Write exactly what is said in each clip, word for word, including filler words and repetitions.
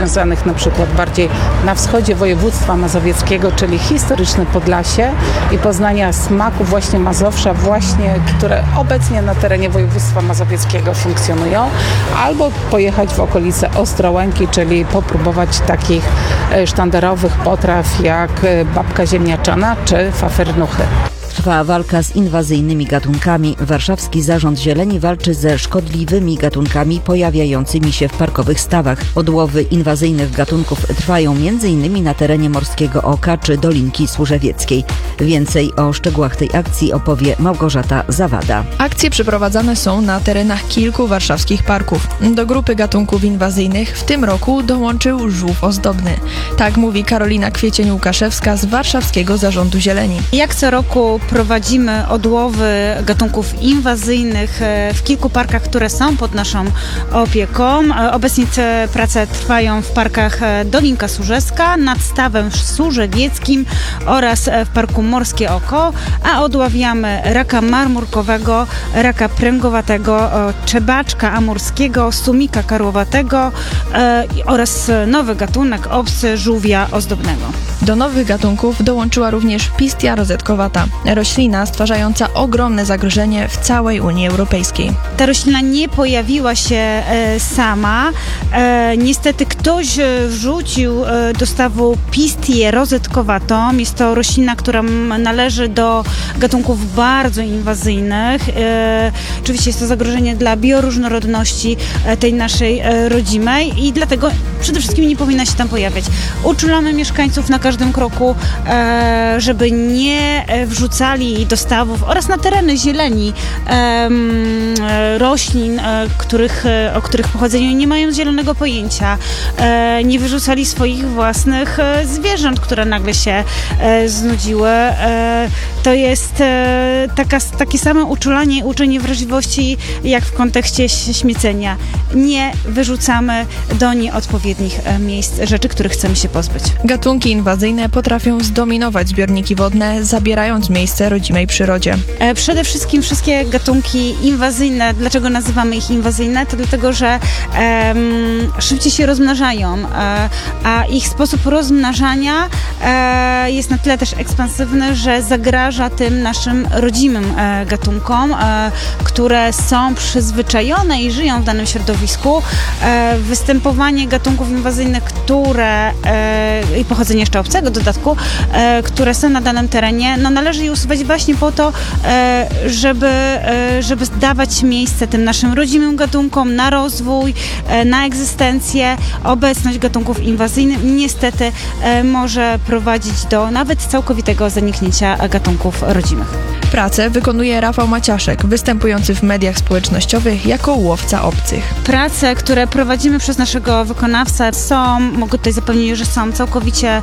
związanych na przykład bardziej na wschodzie województwa mazowieckiego, czyli historyczne Podlasie i poznania smaku właśnie Mazowsza, właśnie, które obecnie na terenie województwa mazowieckiego funkcjonują, albo pojechać w okolice Ostrołęki, czyli popróbować takich sztandarowych potraw jak babka ziemniaczana czy fafernuchy. Trwa walka z inwazyjnymi gatunkami. Warszawski Zarząd Zieleni walczy ze szkodliwymi gatunkami pojawiającymi się w parkowych stawach. Odłowy inwazyjnych gatunków trwają m.in. na terenie Morskiego Oka czy Dolinki Służewieckiej. Więcej o szczegółach tej akcji opowie Małgorzata Zawada. Akcje przeprowadzane są na terenach kilku warszawskich parków. Do grupy gatunków inwazyjnych w tym roku dołączył żółw ozdobny. Tak mówi Karolina Kwiecień-Łukaszewska z Warszawskiego Zarządu Zieleni. Jak co roku prowadzimy odłowy gatunków inwazyjnych w kilku parkach, które są pod naszą opieką. Obecnie te prace trwają w parkach Dolinka Służewska, nad Stawem Służewieckim oraz w parku Morskie Oko, a odławiamy raka marmurkowego, raka pręgowatego, czebaczka amurskiego, sumika karłowatego oraz nowy gatunek obcy żółwia ozdobnego. Do nowych gatunków dołączyła również pistia rozetkowata, roślina stwarzająca ogromne zagrożenie w całej Unii Europejskiej. Ta roślina nie pojawiła się e, sama. E, niestety ktoś wrzucił e, do stawu pistię rozetkowatą. Jest to roślina, która należy do gatunków bardzo inwazyjnych. E, oczywiście jest to zagrożenie dla bioróżnorodności e, tej naszej e, rodzimej i dlatego przede wszystkim nie powinna się tam pojawiać. Uczulamy mieszkańców na każdym kroku, e, żeby nie wrzucali do stawów oraz na tereny zieleni e, roślin, e, których, e, o których pochodzeniu nie mają zielonego pojęcia. E, nie wyrzucali swoich własnych e, zwierząt, które nagle się e, znudziły. E, to jest e, taka, takie samo uczulanie i uczenie wrażliwości jak w kontekście śmiecenia. Nie wyrzucamy do nieodpowiednich e, miejsc rzeczy, których chcemy się pozbyć. Gatunki inwazyjne potrafią zdominować zbiorniki wodne, zabierając miejsce rodzimej przyrodzie. E, przede wszystkim wszystkie gatunki inwazyjne, dlaczego nazywamy ich inwazyjne? To dlatego, że e, szybciej się rozmnażają, e, a ich sposób rozmnażania e, jest na tyle też ekspansywny, że zagraża tym naszym rodzimym e, gatunkom, e, które są przyzwyczajone i żyją w danym środowisku. E, występowanie gatunków inwazyjnych, które e, i pochodzenia jeszcze obcego w dodatku, e, które są na danym terenie, no należy je usuwać właśnie po to, e, żeby, e, żeby dawać miejsce tym naszym rodzimym gatunkom na rozwój, e, na egzystencję. Obecność gatunków inwazyjnych niestety e, może prowadzić do nawet całkowitego zaniknięcia gatunków rodzimych. Pracę wykonuje Rafał Maciaszek, występujący w mediach społecznościowych jako łowca obcych. Prace, które prowadzimy przez naszego wykonawcę są, mogę tutaj zapewnić, że są całkowicie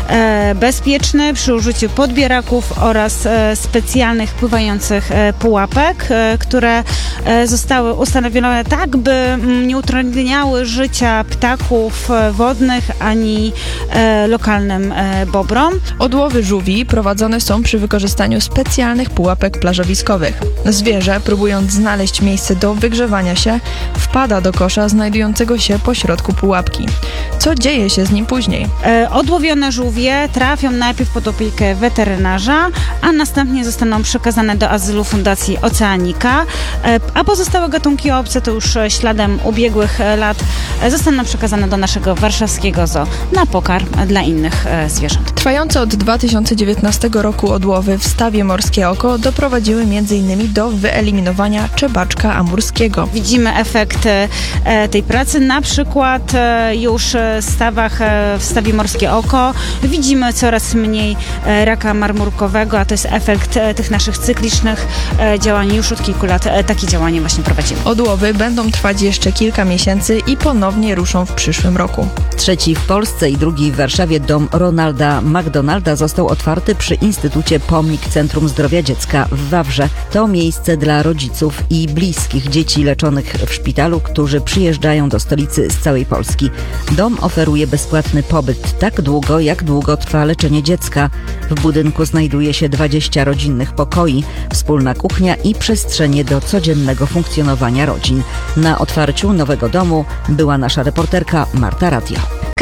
e, bezpieczne przy użyciu podbieraków oraz e, specjalnych pływających e, pułapek, e, które e, zostały ustanowione tak, by m, nie utrudniały życia ptaków e, wodnych ani e, lokalnym e, bobrom. Odłowy żółwi prowadzone są przy wykorzystaniu specjalnych pułapek plażowiskowych. Zwierzę, próbując znaleźć miejsce do wygrzewania się, wpada do kosza znajdującego się pośrodku pułapki. Co dzieje się z nim później? E, odłowione żółwie trafią najpierw pod opiekę weterynarza, a następnie zostaną przekazane do azylu Fundacji Oceanika, e, a pozostałe gatunki obce to już śladem ubiegłych lat e, zostaną przekazane do naszego warszawskiego zoo na pokarm dla innych e, zwierząt. Trwające od dwa tysiące dziewiętnastego roku odłowy w stawie Morskie Oko doprowadziły m.in. do wyeliminowania czebaczka amurskiego. Widzimy efekt e, tej pracy, na przykład e, już w stawach, e, w stawie Morskie Oko widzimy coraz mniej e, raka marmurkowego, a to jest efekt e, tych naszych cyklicznych e, działań. Już od kilku lat e, takie działanie właśnie prowadzimy. Odłowy będą trwać jeszcze kilka miesięcy i ponownie ruszą w przyszłym roku. Trzeci w Polsce i drugi w Warszawie dom Ronalda McDonalda został otwarty przy Instytucie Pomnik Centrum Zdrowia Dziecka w Wawrze. To miejsce dla rodziców i bliskich dzieci leczonych w szpitalu, którzy przyjeżdżają do stolicy z całej Polski. Dom oferuje bezpłatny pobyt tak długo, jak długo trwa leczenie dziecka. W budynku znajduje się dwadzieścia rodzinnych pokoi, wspólna kuchnia i przestrzenie do codziennego funkcjonowania rodzin. Na otwarciu nowego domu była nasza reporterka Marta Radio.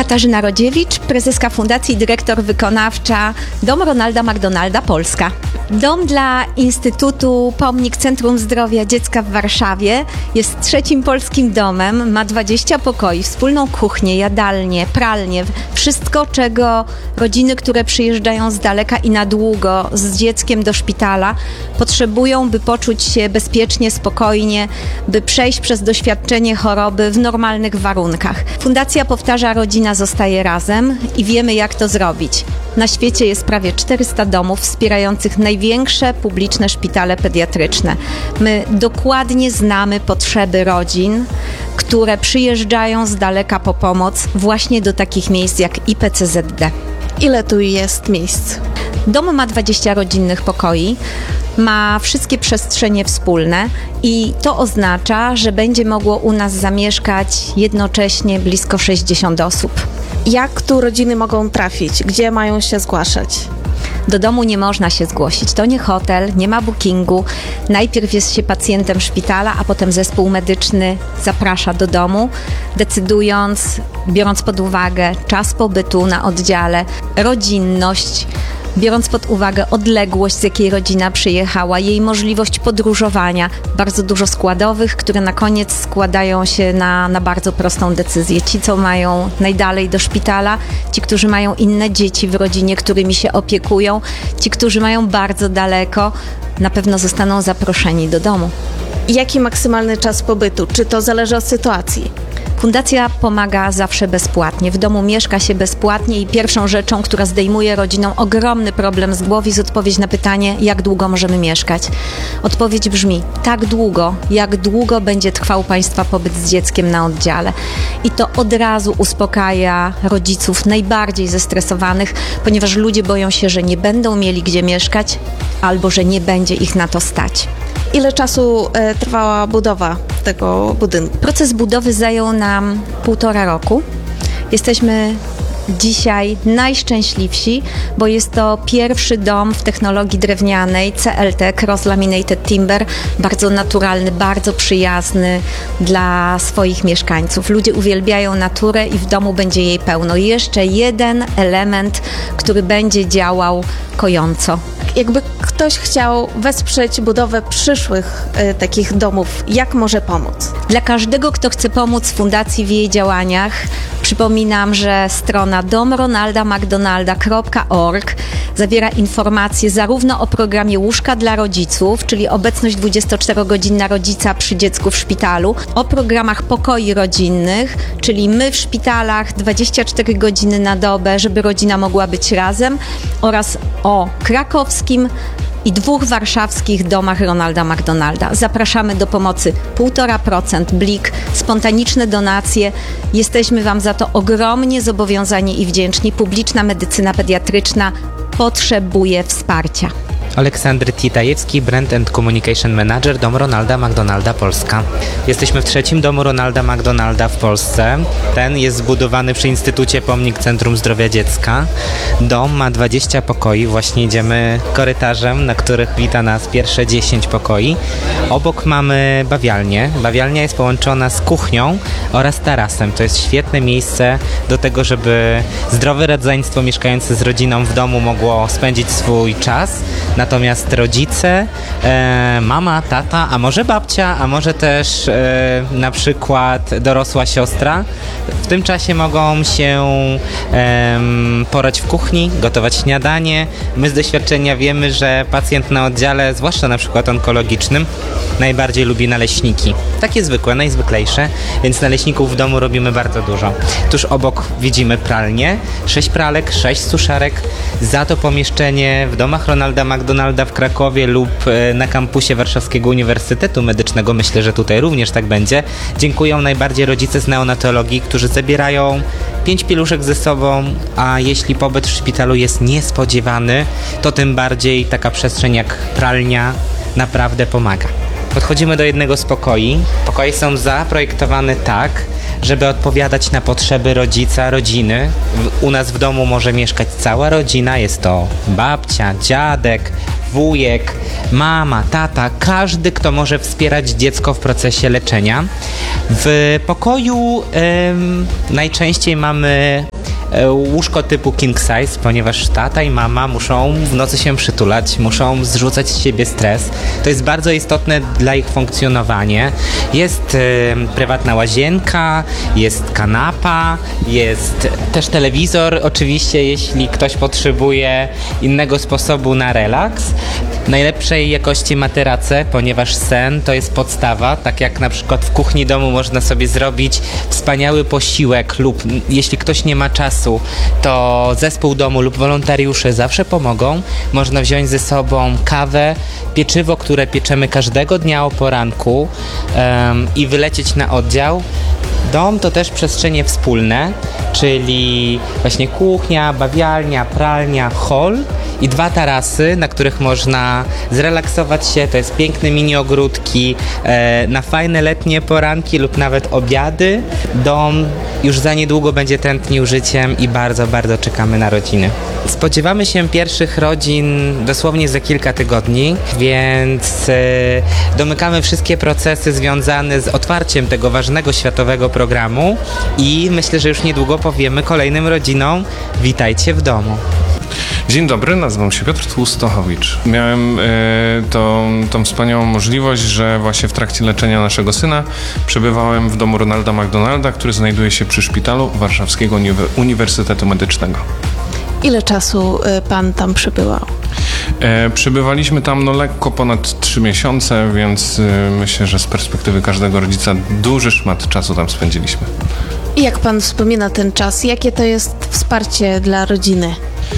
Katarzyna Rodziewicz, prezeska Fundacji, dyrektor wykonawcza Dom Ronalda McDonalda Polska. Dom dla Instytutu Pomnik Centrum Zdrowia Dziecka w Warszawie jest trzecim polskim domem, ma dwadzieścia pokoi, wspólną kuchnię, jadalnię, pralnię, wszystko, czego rodziny, które przyjeżdżają z daleka i na długo z dzieckiem do szpitala, potrzebują, by poczuć się bezpiecznie, spokojnie, by przejść przez doświadczenie choroby w normalnych warunkach. Fundacja powtarza: rodzina zostaje razem i wiemy, jak to zrobić. Na świecie jest prawie czterysta domów wspierających największe publiczne szpitale pediatryczne. My dokładnie znamy potrzeby rodzin, które przyjeżdżają z daleka po pomoc właśnie do takich miejsc jak I P C Z D. Ile tu jest miejsc? Dom ma dwadzieścia rodzinnych pokoi, ma wszystkie przestrzenie wspólne i to oznacza, że będzie mogło u nas zamieszkać jednocześnie blisko sześćdziesiąt osób. Jak tu rodziny mogą trafić? Gdzie mają się zgłaszać? Do domu nie można się zgłosić. To nie hotel, nie ma bookingu. Najpierw jest się pacjentem szpitala, a potem zespół medyczny zaprasza do domu, decydując, biorąc pod uwagę czas pobytu na oddziale, rodzinność, biorąc pod uwagę odległość, z jakiej rodzina przyjechała, jej możliwość podróżowania. Bardzo dużo składowych, które na koniec składają się na, na bardzo prostą decyzję. Ci, co mają najdalej do szpitala, ci, którzy mają inne dzieci w rodzinie, którymi się opiekują, ci, którzy mają bardzo daleko, na pewno zostaną zaproszeni do domu. Jaki maksymalny czas pobytu? Czy to zależy od sytuacji? Fundacja pomaga zawsze bezpłatnie. W domu mieszka się bezpłatnie i pierwszą rzeczą, która zdejmuje rodzinom ogromny problem z głowy, jest odpowiedź na pytanie, jak długo możemy mieszkać. Odpowiedź brzmi: tak długo, jak długo będzie trwał Państwa pobyt z dzieckiem na oddziale. I to od razu uspokaja rodziców najbardziej zestresowanych, ponieważ ludzie boją się, że nie będą mieli gdzie mieszkać albo że nie będzie ich na to stać. Ile czasu e, trwała budowa tego budynku? Proces budowy zajął nam półtora roku. Jesteśmy dzisiaj najszczęśliwsi, bo jest to pierwszy dom w technologii drewnianej C L T, Cross Laminated Timber, bardzo naturalny, bardzo przyjazny dla swoich mieszkańców. Ludzie uwielbiają naturę i w domu będzie jej pełno. Jeszcze jeden element, który będzie działał kojąco. Jakby ktoś chciał wesprzeć budowę przyszłych e, takich domów, jak może pomóc? Dla każdego, kto chce pomóc Fundacji w jej działaniach, przypominam, że strona dom ronalda mcdonalda kropka org zawiera informacje zarówno o programie Łóżka dla rodziców, czyli obecność dwudziestoczterogodzinna rodzica przy dziecku w szpitalu, o programach pokoi rodzinnych, czyli my w szpitalach dwadzieścia cztery godziny na dobę, żeby rodzina mogła być razem, oraz o krakowskim i dwóch warszawskich domach Ronalda McDonalda. Zapraszamy do pomocy półtora procent Blik, spontaniczne donacje. Jesteśmy Wam za to ogromnie zobowiązani i wdzięczni. Publiczna medycyna pediatryczna potrzebuje wsparcia. Aleksandr Titajewski, Brand and Communication Manager, Dom Ronalda McDonalda Polska. Jesteśmy w trzecim domu Ronalda McDonalda w Polsce. Ten jest zbudowany przy Instytucie Pomnik Centrum Zdrowia Dziecka. Dom ma dwadzieścia pokoi. Właśnie idziemy korytarzem, na których wita nas pierwsze dziesięć pokoi. Obok mamy bawialnię. Bawialnia jest połączona z kuchnią oraz tarasem. To jest świetne miejsce do tego, żeby zdrowe rodzeństwo mieszkające z rodziną w domu mogło spędzić swój czas. Natomiast rodzice, e, mama, tata, a może babcia, a może też e, na przykład dorosła siostra, w tym czasie mogą się e, porać w kuchni, gotować śniadanie. My z doświadczenia wiemy, że pacjent na oddziale, zwłaszcza na przykład onkologicznym, najbardziej lubi naleśniki. Takie zwykłe, najzwyklejsze, więc naleśników w domu robimy bardzo dużo. Tuż obok widzimy pralnię, sześć pralek, sześć suszarek. Za to pomieszczenie w domach Ronalda McDonalda w Krakowie lub na kampusie Warszawskiego Uniwersytetu Medycznego, myślę, że tutaj również tak będzie, dziękują najbardziej rodzice z neonatologii, którzy zabierają pięć pieluszek ze sobą, a jeśli pobyt w szpitalu jest niespodziewany, to tym bardziej taka przestrzeń jak pralnia naprawdę pomaga. Podchodzimy do jednego z pokoi. Pokoje są zaprojektowane tak, żeby odpowiadać na potrzeby rodzica, rodziny. U nas w domu może mieszkać cała rodzina, jest to babcia, dziadek, wujek, mama, tata, każdy, kto może wspierać dziecko w procesie leczenia. W pokoju ym, najczęściej mamy łóżko typu king size, ponieważ tata i mama muszą w nocy się przytulać, muszą zrzucać z siebie stres. To jest bardzo istotne dla ich funkcjonowania. Jest y, prywatna łazienka, jest kanapa, jest też telewizor, oczywiście, jeśli ktoś potrzebuje innego sposobu na relaks. Najlepszej jakości materace, ponieważ sen to jest podstawa, tak jak na przykład w kuchni domu można sobie zrobić wspaniały posiłek lub jeśli ktoś nie ma czasu, to zespół domu lub wolontariusze zawsze pomogą. Można wziąć ze sobą kawę, pieczywo, które pieczemy każdego dnia o poranku um, i wylecieć na oddział. Dom to też przestrzenie wspólne, czyli właśnie kuchnia, bawialnia, pralnia, hol i dwa tarasy, na których można zrelaksować się. To jest piękne mini ogródki e, na fajne letnie poranki lub nawet obiady. Dom już za niedługo będzie tętnił życiem i bardzo, bardzo czekamy na rodziny. Spodziewamy się pierwszych rodzin dosłownie za kilka tygodni, więc e, domykamy wszystkie procesy związane z otwarciem tego ważnego światowego programu i myślę, że już niedługo powiemy kolejnym rodzinom: witajcie w domu. Dzień dobry, nazywam się Piotr Tłustochowicz. Miałem y, tą, tą wspaniałą możliwość, że właśnie w trakcie leczenia naszego syna przebywałem w domu Ronalda McDonalda, który znajduje się przy szpitalu Warszawskiego Uniwersytetu Medycznego. Ile czasu pan tam przebywał? E, przebywaliśmy tam no lekko ponad trzy miesiące, więc y, myślę, że z perspektywy każdego rodzica duży szmat czasu tam spędziliśmy. I jak pan wspomina ten czas, jakie to jest wsparcie dla rodziny?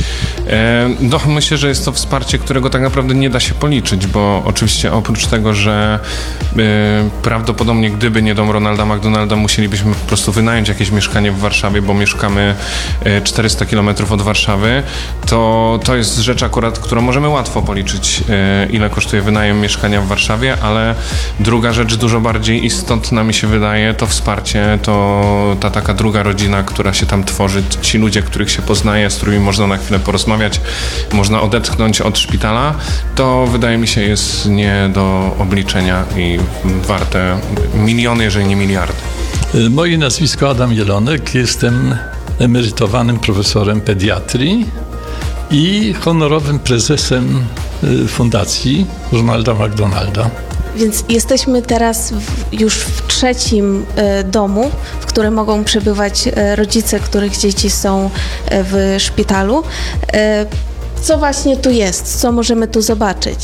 E, no, myślę, że jest to wsparcie, którego tak naprawdę nie da się policzyć, bo oczywiście oprócz tego, że e, prawdopodobnie gdyby nie dom Ronalda McDonalda, musielibyśmy po prostu wynająć jakieś mieszkanie w Warszawie, bo mieszkamy e, czterysta kilometrów od Warszawy, to to jest rzecz akurat, którą możemy łatwo policzyć, e, ile kosztuje wynajem mieszkania w Warszawie, ale druga rzecz dużo bardziej istotna mi się wydaje, to wsparcie, to ta taka druga rodzina, która się tam tworzy, ci ludzie, których się poznaje, z którymi można na chwilę porozmawiać, można odetchnąć od szpitala, to wydaje mi się jest nie do obliczenia i warte miliony, jeżeli nie miliardy. Moje nazwisko Adam Jelonek, jestem emerytowanym profesorem pediatrii i honorowym prezesem Fundacji Ronalda McDonalda. Więc jesteśmy teraz w, już w trzecim e, domu, w którym mogą przebywać e, rodzice, których dzieci są e, w szpitalu. E, co właśnie tu jest? Co możemy tu zobaczyć?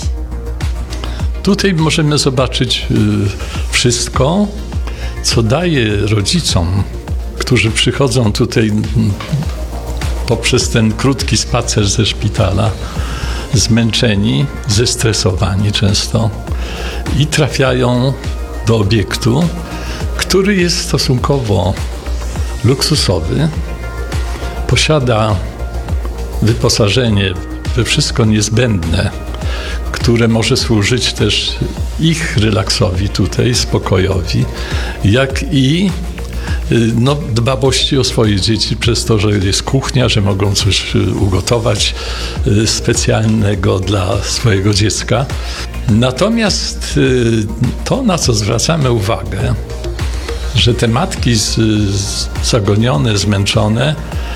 Tutaj możemy zobaczyć y, wszystko, co daje rodzicom, którzy przychodzą tutaj y, poprzez ten krótki spacer ze szpitala, zmęczeni, zestresowani często i trafiają do obiektu, który jest stosunkowo luksusowy, posiada wyposażenie we wszystko niezbędne, które może służyć też ich relaksowi tutaj, spokojowi, jak i no, dbałości o swoje dzieci przez to, że jest kuchnia, że mogą coś ugotować specjalnego dla swojego dziecka. Natomiast to, na co zwracamy uwagę, że te matki z, z, zagonione, zmęczone,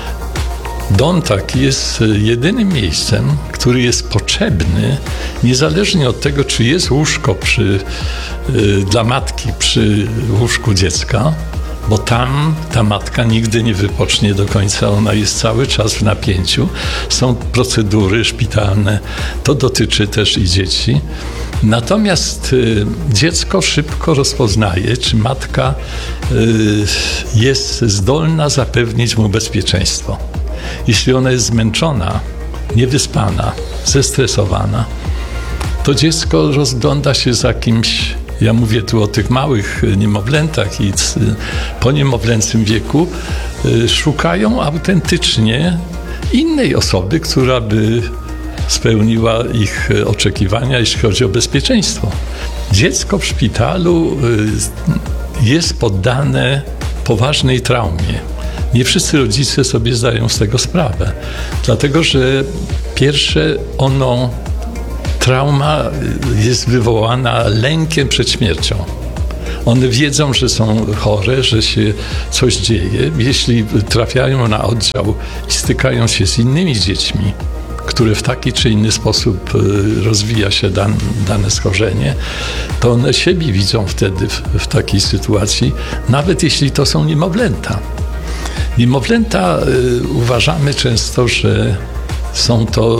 dom taki jest jedynym miejscem, który jest potrzebny, niezależnie od tego, czy jest łóżko przy, y, dla matki przy łóżku dziecka, bo tam ta matka nigdy nie wypocznie do końca, ona jest cały czas w napięciu. Są procedury szpitalne, to dotyczy też i dzieci. Natomiast y, dziecko szybko rozpoznaje, czy matka y, jest zdolna zapewnić mu bezpieczeństwo. Jeśli ona jest zmęczona, niewyspana, zestresowana, to dziecko rozgląda się za kimś. Ja mówię tu o tych małych niemowlętach i po niemowlęcym wieku szukają autentycznie innej osoby, która by spełniła ich oczekiwania, jeśli chodzi o bezpieczeństwo. Dziecko w szpitalu jest poddane poważnej traumie. Nie wszyscy rodzice sobie zdają z tego sprawę, dlatego że pierwsze ono trauma jest wywołana lękiem przed śmiercią. One wiedzą, że są chore, że się coś dzieje. Jeśli trafiają na oddział i stykają się z innymi dziećmi, które w taki czy inny sposób rozwija się dan, dane schorzenie, to one siebie widzą wtedy w, w takiej sytuacji, nawet jeśli to są niemowlęta. Niemowlęta y, uważamy często, że są to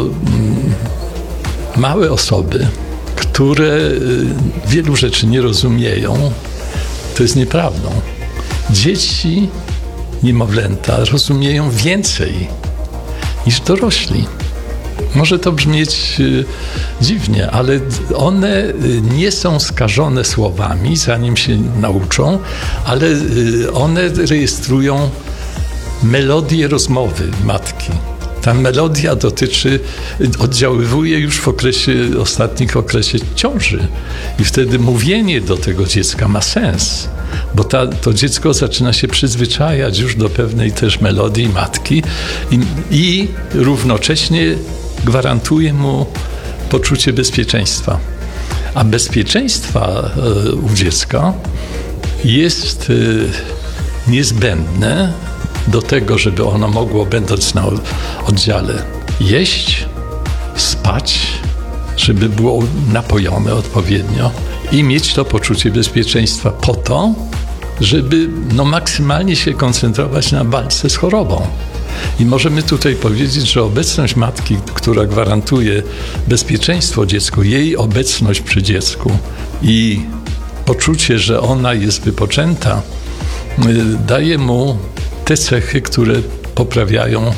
y, małe osoby, które y, wielu rzeczy nie rozumieją. To jest nieprawdą. Dzieci, niemowlęta rozumieją więcej niż dorośli. Może to brzmieć y, dziwnie, ale one y, nie są skażone słowami, zanim się nauczą, ale y, one rejestrują melodię rozmowy matki. Ta melodia dotyczy, oddziaływuje już w okresie, ostatnich okresie ciąży. I wtedy mówienie do tego dziecka ma sens, bo ta, to dziecko zaczyna się przyzwyczajać już do pewnej też melodii matki i, i równocześnie gwarantuje mu poczucie bezpieczeństwa. A bezpieczeństwa u dziecka jest niezbędne do tego, żeby ono mogło, będąc na oddziale, jeść, spać, żeby było napojone odpowiednio i mieć to poczucie bezpieczeństwa po to, żeby no, maksymalnie się koncentrować na walce z chorobą. I możemy tutaj powiedzieć, że obecność matki, która gwarantuje bezpieczeństwo dziecku, jej obecność przy dziecku i poczucie, że ona jest wypoczęta, daje mu te cechy, które poprawiają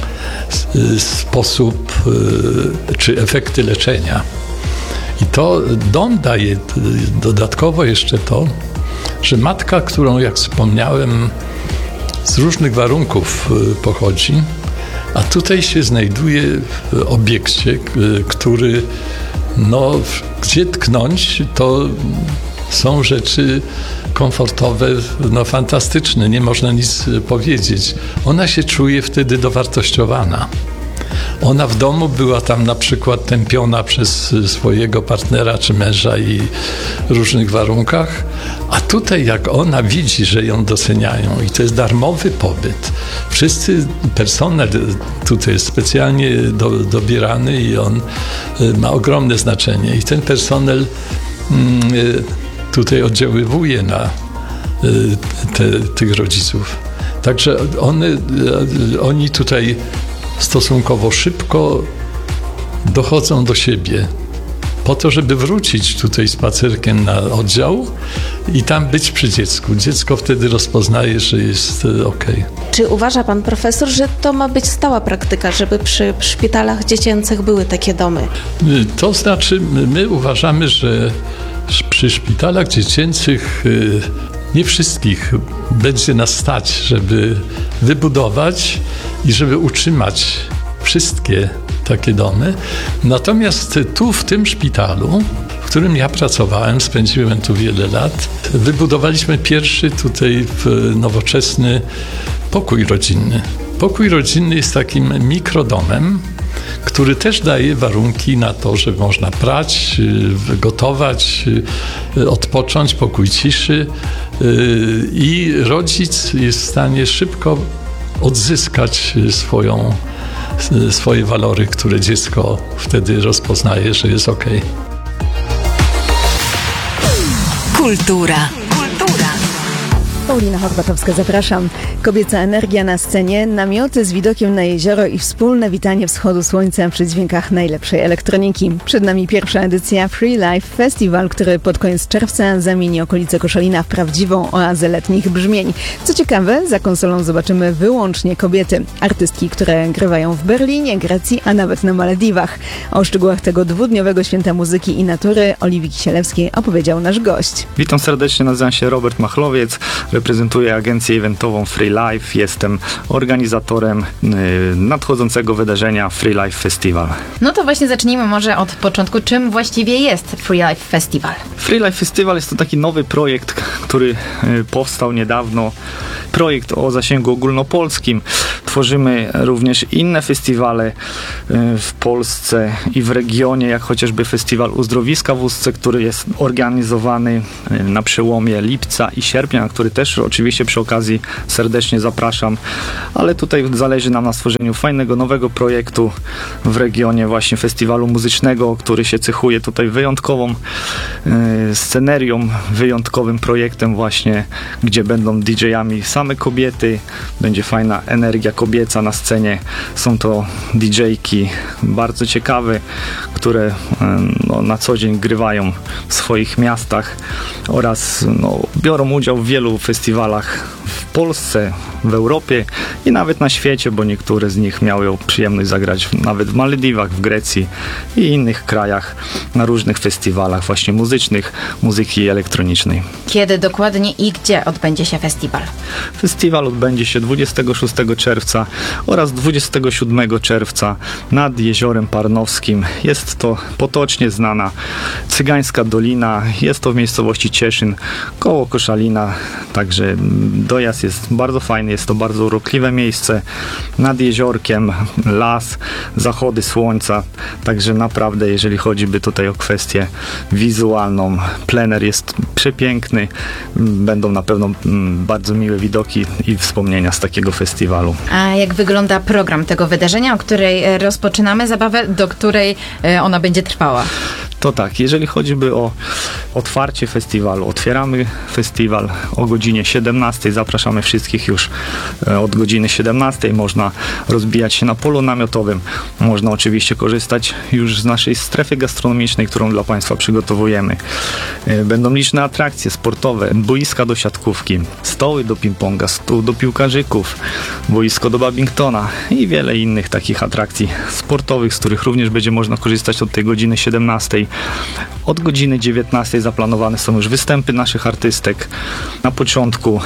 sposób czy efekty leczenia. I to dom daje dodatkowo jeszcze to, że matka, którą, jak wspomniałem, z różnych warunków pochodzi, a tutaj się znajduje w obiekcie, który, no, gdzie tknąć, to są rzeczy komfortowe, no fantastyczne, nie można nic powiedzieć. Ona się czuje wtedy dowartościowana. Ona w domu była tam na przykład tępiona przez swojego partnera czy męża i w różnych warunkach, a tutaj jak ona widzi, że ją doceniają i to jest darmowy pobyt. Wszyscy personel tutaj jest specjalnie do, dobierany i on ma ogromne znaczenie i ten personel mm, tutaj oddziaływuje na te, tych rodziców. Także one, oni tutaj stosunkowo szybko dochodzą do siebie po to, żeby wrócić tutaj spacerkiem na oddział i tam być przy dziecku. Dziecko wtedy rozpoznaje, że jest okej. Czy uważa pan profesor, że to ma być stała praktyka, żeby przy szpitalach dziecięcych były takie domy? To znaczy, my uważamy, że przy szpitalach dziecięcych nie wszystkich będzie nas stać, żeby wybudować i żeby utrzymać wszystkie takie domy. Natomiast tu, w tym szpitalu, w którym ja pracowałem, spędziłem tu wiele lat, wybudowaliśmy pierwszy tutaj nowoczesny pokój rodzinny. Pokój rodzinny jest takim mikrodomem, który też daje warunki na to, że można prać, gotować, odpocząć, pokój ciszy i rodzic jest w stanie szybko odzyskać swoją, swoje walory, które dziecko wtedy rozpoznaje, że jest okej. Kultura. Paulina Horbatowska, zapraszam. Kobieca energia na scenie, namioty z widokiem na jezioro i wspólne witanie wschodu słońca przy dźwiękach najlepszej elektroniki. Przed nami pierwsza edycja Free Life Festival, który pod koniec czerwca zamieni okolice Koszalina w prawdziwą oazę letnich brzmień. Co ciekawe, za konsolą zobaczymy wyłącznie kobiety. Artystki, które grywają w Berlinie, Grecji, a nawet na Malediwach. O szczegółach tego dwudniowego święta muzyki i natury Oliwii Kisielewskiej opowiedział nasz gość. Witam serdecznie, nazywam się Robert Machlowiec. Reprezentuję agencję eventową Free Life. Jestem organizatorem y, nadchodzącego wydarzenia Free Life Festival. No to właśnie zacznijmy może od początku. Czym właściwie jest Free Life Festival? Free Life Festival jest to taki nowy projekt, który y, powstał niedawno. Projekt o zasięgu ogólnopolskim. tworzymy również inne festiwale y, w Polsce i w regionie, jak chociażby festiwal Uzdrowiska w Ustce, który jest organizowany y, na przełomie lipca i sierpnia, na który też oczywiście przy okazji serdecznie zapraszam, ale tutaj zależy nam na stworzeniu fajnego, nowego projektu w regionie właśnie festiwalu muzycznego, który się cechuje tutaj wyjątkową y, scenerią, wyjątkowym projektem właśnie, gdzie będą didżejami same kobiety, będzie fajna energia kobieca na scenie. Są to didżejki bardzo ciekawe, które y, no, na co dzień grywają w swoich miastach oraz no, biorą udział w wielu festiwalach w Polsce, w Europie i nawet na świecie, bo niektóre z nich miały przyjemność zagrać nawet w Malediwach, w Grecji i innych krajach na różnych festiwalach właśnie muzycznych, muzyki elektronicznej. Kiedy dokładnie i gdzie odbędzie się festiwal? Festiwal odbędzie się dwudziestego szóstego czerwca oraz dwudziestego siódmego czerwca nad Jeziorem Parnowskim. Jest to potocznie znana Cygańska Dolina. Jest to w miejscowości Cieszyn koło Koszalina, także dojazd jest bardzo fajny, jest to bardzo urokliwe miejsce. Nad jeziorkiem las, zachody słońca, także naprawdę jeżeli chodzi by tutaj o kwestię wizualną, plener jest przepiękny. Będą na pewno bardzo miłe widoki i wspomnienia z takiego festiwalu. A jak wygląda program tego wydarzenia, o której rozpoczynamy zabawę, do której ona będzie trwała? To tak, jeżeli chodzi by o otwarcie festiwalu, otwieramy festiwal o godzinie siedemnastej, zapraszamy wszystkich już od godziny siedemnastej, można rozbijać się na polu namiotowym, można oczywiście korzystać już z naszej strefy gastronomicznej, którą dla Państwa przygotowujemy. Będą liczne atrakcje sportowe, boiska do siatkówki, stoły do ping-ponga, stół do piłkarzyków, boisko do badmintona i wiele innych takich atrakcji sportowych, z których również będzie można korzystać od tej godziny siedemnastej. Od godziny dziewiętnastej zaplanowane są już występy naszych artystek. Na początku,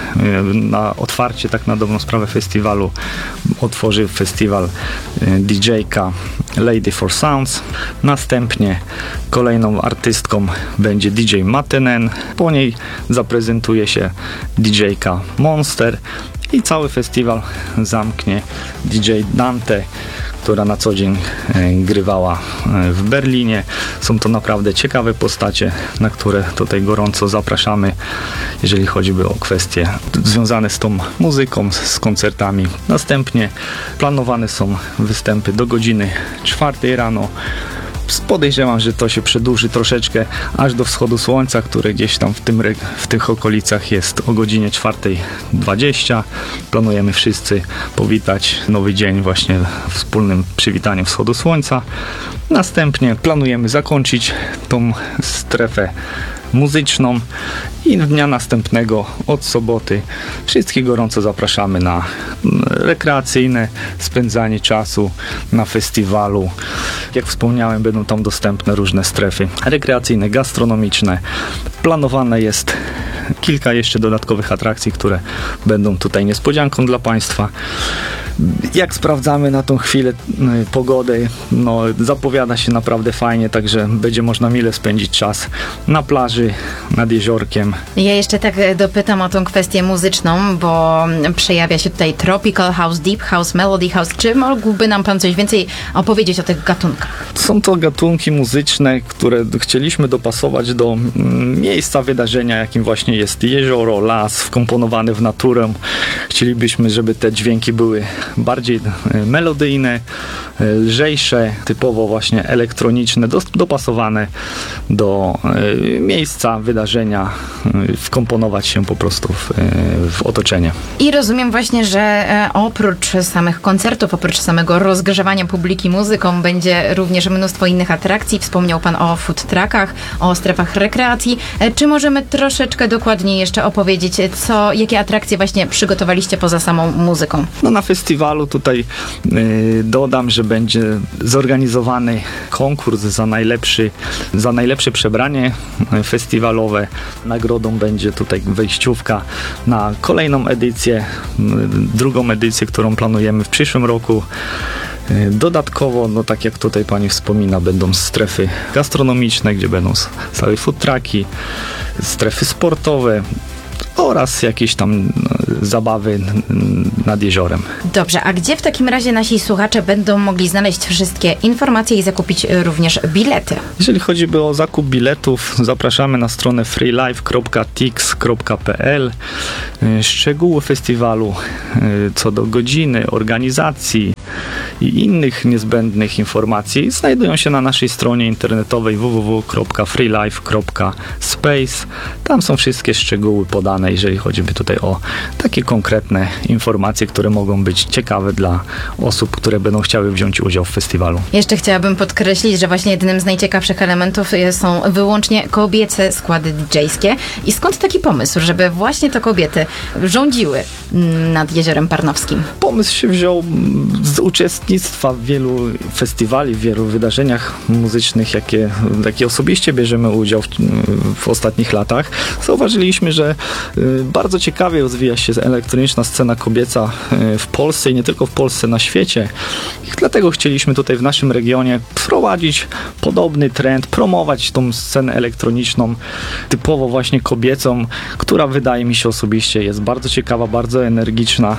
na otwarcie, tak na dobrą sprawę festiwalu, otworzy festiwal didżejka Lady for Sounds. Następnie kolejną artystką będzie D J Matenen. Po niej zaprezentuje się didżejka Monster i cały festiwal zamknie D J Dante, która na co dzień grywała w Berlinie. Są to naprawdę ciekawe postacie, na które tutaj gorąco zapraszamy, jeżeli chodzi by o kwestie związane z tą muzyką, z koncertami. Następnie planowane są występy do godziny czwartej rano. Podejrzewam, że to się przedłuży troszeczkę aż do wschodu słońca, które gdzieś tam w, tym, w tych okolicach jest o godzinie czwartej dwadzieścia. Planujemy wszyscy powitać nowy dzień właśnie wspólnym przywitaniem wschodu słońca. Następnie planujemy zakończyć tą strefę muzyczną i dnia następnego od soboty wszystkich gorąco zapraszamy na rekreacyjne spędzanie czasu na festiwalu. Jak wspomniałem, będą tam dostępne różne strefy rekreacyjne, gastronomiczne. Planowane jest kilka jeszcze dodatkowych atrakcji, które będą tutaj niespodzianką dla Państwa. Jak sprawdzamy na tą chwilę pogodę, no zapowiada się naprawdę fajnie, także będzie można mile spędzić czas na plaży, nad jeziorkiem. Ja jeszcze tak dopytam o tą kwestię muzyczną, bo przejawia się tutaj tropical house, deep house, melody house. Czy mógłby nam Pan coś więcej opowiedzieć o tych gatunkach? Są to gatunki muzyczne, które chcieliśmy dopasować do miejsca wydarzenia, jakim właśnie jest jezioro, las, wkomponowany w naturę. Chcielibyśmy, żeby te dźwięki były bardziej melodyjne, lżejsze, typowo właśnie elektroniczne, dopasowane do miejsca wydarzenia, wkomponować się po prostu w, w otoczenie. I rozumiem właśnie, że oprócz samych koncertów, oprócz samego rozgrzewania publiki muzyką, będzie również mnóstwo innych atrakcji. Wspomniał Pan o food truckach, o strefach rekreacji. Czy możemy troszeczkę dokładniej jeszcze opowiedzieć, co, jakie atrakcje właśnie przygotowaliście poza samą muzyką? No na festiwalu tutaj y, dodam, że będzie zorganizowany konkurs za najlepszy, za najlepsze przebranie festiwalowe. Nagrodą będzie tutaj wejściówka na kolejną edycję, y, drugą edycję, którą planujemy w przyszłym roku. Dodatkowo, no tak jak tutaj Pani wspomina, będą strefy gastronomiczne, gdzie będą stałe food trucki, strefy sportowe, oraz jakieś tam zabawy nad jeziorem. Dobrze, a gdzie w takim razie nasi słuchacze będą mogli znaleźć wszystkie informacje i zakupić również bilety? Jeżeli chodzi o zakup biletów, zapraszamy na stronę freelife kropka tix kropka p l. Szczegóły festiwalu co do godziny, organizacji i innych niezbędnych informacji znajdują się na naszej stronie internetowej w w w kropka freelife kropka space. Tam są wszystkie szczegóły podane, jeżeli chodzi tutaj o takie konkretne informacje, które mogą być ciekawe dla osób, które będą chciały wziąć udział w festiwalu. Jeszcze chciałabym podkreślić, że właśnie jednym z najciekawszych elementów są wyłącznie kobiece składy didżejskie. I skąd taki pomysł, żeby właśnie to kobiety rządziły nad Jeziorem Parnowskim? Pomysł się wziął z uczestnictwa w wielu festiwali, w wielu wydarzeniach muzycznych, jakie, jakie osobiście bierzemy udział w, w ostatnich latach. Zauważyliśmy, że bardzo ciekawie rozwija się elektroniczna scena kobieca w Polsce i nie tylko w Polsce, na świecie. I dlatego chcieliśmy tutaj w naszym regionie wprowadzić podobny trend, promować tą scenę elektroniczną typowo właśnie kobiecą, która wydaje mi się osobiście jest bardzo ciekawa, bardzo energiczna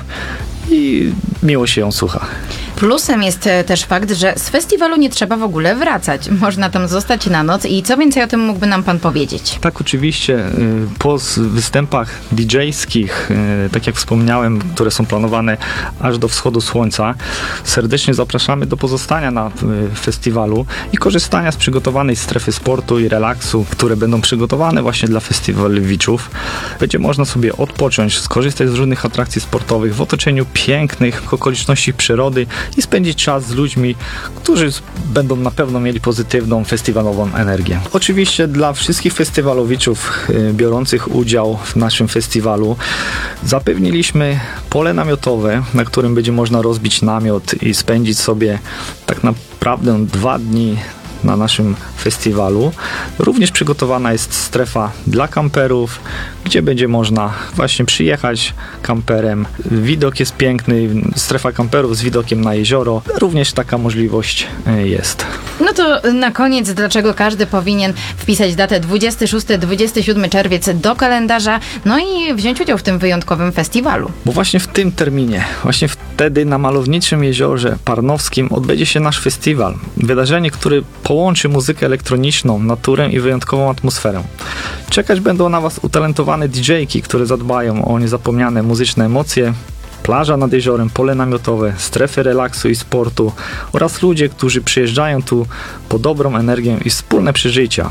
i miło się ją słucha. Plusem jest też fakt, że z festiwalu nie trzeba w ogóle wracać. Można tam zostać na noc i co więcej o tym mógłby nam pan powiedzieć? Tak, oczywiście. Po występach didżejskich, tak jak wspomniałem, które są planowane aż do wschodu słońca, serdecznie zapraszamy do pozostania na festiwalu i korzystania z przygotowanej strefy sportu i relaksu, które będą przygotowane właśnie dla festiwalowiczów. Będzie można sobie odpocząć, skorzystać z różnych atrakcji sportowych w otoczeniu pięknych okoliczności przyrody i spędzić czas z ludźmi, którzy będą na pewno mieli pozytywną festiwalową energię. Oczywiście dla wszystkich festiwalowiczów biorących udział w naszym festiwalu zapewniliśmy pole namiotowe, na którym będzie można rozbić namiot i spędzić sobie tak naprawdę dwa dni na naszym festiwalu. Również przygotowana jest strefa dla kamperów, gdzie będzie można właśnie przyjechać kamperem. Widok jest piękny, strefa kamperów z widokiem na jezioro. Również taka możliwość jest. No to na koniec, dlaczego każdy powinien wpisać datę dwudziesty szósty do dwudziestego siódmego czerwca do kalendarza, no i wziąć udział w tym wyjątkowym festiwalu? Bo właśnie w tym terminie, właśnie wtedy na malowniczym jeziorze Parnowskim odbędzie się nasz festiwal. Wydarzenie, które połączy muzykę elektroniczną, naturę i wyjątkową atmosferę. Czekać będą na Was utalentowane didżejki, które zadbają o niezapomniane muzyczne emocje, plaża nad jeziorem, pole namiotowe, strefy relaksu i sportu oraz ludzie, którzy przyjeżdżają tu po dobrą energię i wspólne przeżycia.